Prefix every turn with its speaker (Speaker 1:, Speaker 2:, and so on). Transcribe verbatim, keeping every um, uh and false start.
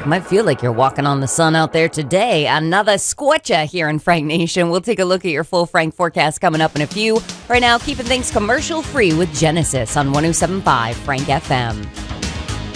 Speaker 1: Might feel like you're walking on the sun out there today. Another scorcher here in Frank Nation. We'll take a look at your full Frank forecast coming up in a few. Right now, keeping things commercial free with Genesis on one oh seven point five Frank F M.